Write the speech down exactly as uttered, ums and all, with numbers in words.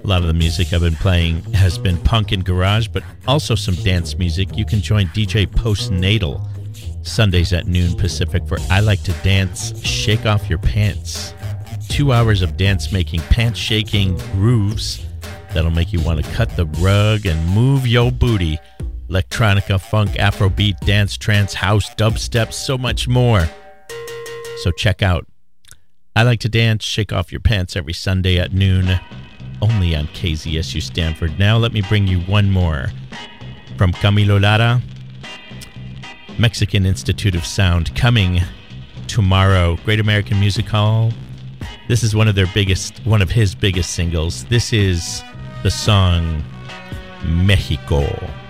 A lot of the music I've been playing has been punk and garage, but also some dance music. You can join D J Postnatal Sundays at noon Pacific for I Like to Dance, Shake Off Your Pants. Two hours of dance-making, pants-shaking grooves that'll make you want to cut the rug and move your booty. Electronica, funk, Afrobeat, dance, trance, house, dubstep, so much more. So check out I Like to Dance, Shake Off Your Pants every Sunday at noon, only on K Z S U Stanford. Now let me bring you one more from Camilo Lara, Mexican Institute of Sound, coming tomorrow. Great American Music Hall. This is one of their biggest, one of his biggest singles. This is the song Mexico.